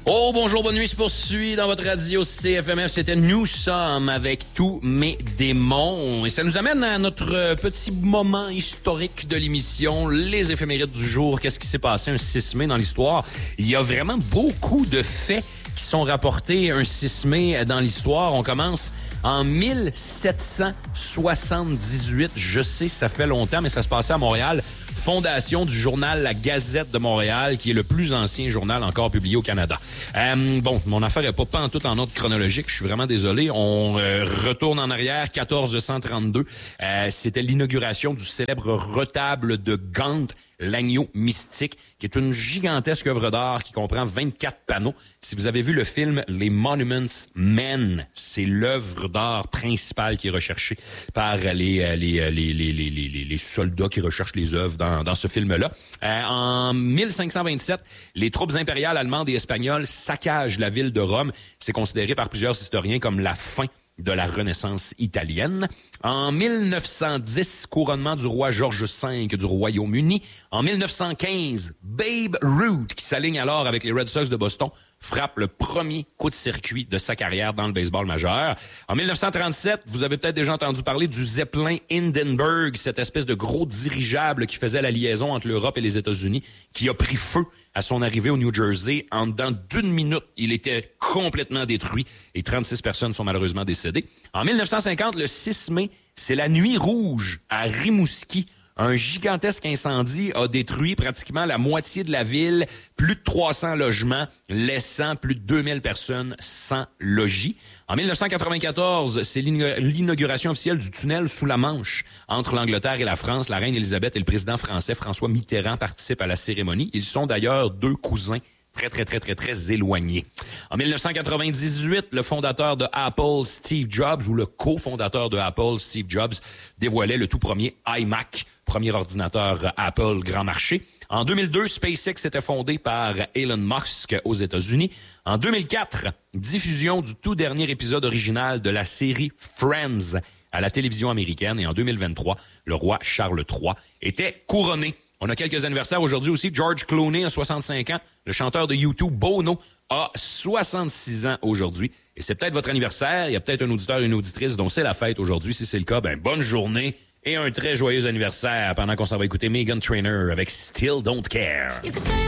Oh, bonjour, bonne nuit se poursuit dans votre radio CFMF. C'était Nous sommes avec tous mes démons. Et ça nous amène à notre petit moment historique de l'émission, les éphémérides du jour. Qu'est-ce qui s'est passé un 6 mai dans l'histoire? Il y a vraiment beaucoup de faits qui sont rapportés un 6 mai dans l'histoire. On commence en 1778. Je sais, ça fait longtemps, mais ça se passait à Montréal. Fondation du journal La Gazette de Montréal, qui est le plus ancien journal encore publié au Canada. Bon, mon affaire n'est pas pantoute en ordre chronologique, je suis vraiment désolé. On retourne en arrière, 1432. C'était l'inauguration du célèbre retable de Gand, l'agneau mystique, qui est une gigantesque œuvre d'art qui comprend 24 panneaux. Si vous avez vu le film Les Monuments Men, c'est l'œuvre d'art principale qui est recherchée par les soldats qui recherchent les œuvres dans ce film-là. En 1527, les troupes impériales allemandes et espagnoles saccagent la ville de Rome. C'est considéré par plusieurs historiens comme la fin de la Renaissance italienne. En 1910, couronnement du roi George V du Royaume-Uni. En 1915, Babe Ruth, qui s'aligne alors avec les Red Sox de Boston, frappe le premier coup de circuit de sa carrière dans le baseball majeur. En 1937, vous avez peut-être déjà entendu parler du Zeppelin Hindenburg, cette espèce de gros dirigeable qui faisait la liaison entre l'Europe et les États-Unis, qui a pris feu à son arrivée au New Jersey. En dedans d'une minute, il était complètement détruit et 36 personnes sont malheureusement décédées. En 1950, le 6 mai, c'est la nuit rouge à Rimouski. Un gigantesque incendie a détruit pratiquement la moitié de la ville, plus de 300 logements, laissant plus de 2000 personnes sans logis. En 1994, c'est l'inauguration officielle du tunnel sous la Manche entre l'Angleterre et la France. La reine Élisabeth et le président français François Mitterrand participent à la cérémonie. Ils sont d'ailleurs deux cousins très éloignés. En 1998, le fondateur de Apple, Steve Jobs, ou le cofondateur de Apple, Steve Jobs, dévoilait le tout premier iMac, premier ordinateur Apple grand marché. En 2002, SpaceX était fondé par Elon Musk aux États-Unis. En 2004, diffusion du tout dernier épisode original de la série Friends à la télévision américaine. Et en 2023, le roi Charles III était couronné. On a quelques anniversaires aujourd'hui aussi. George Clooney a 65 ans. Le chanteur de U2, Bono, a 66 ans aujourd'hui. Et c'est peut-être votre anniversaire. Il y a peut-être un auditeur et une auditrice dont c'est la fête aujourd'hui. Si c'est le cas, bonne journée et un très joyeux anniversaire pendant qu'on s'en va écouter Meghan Trainor avec Still Don't Care.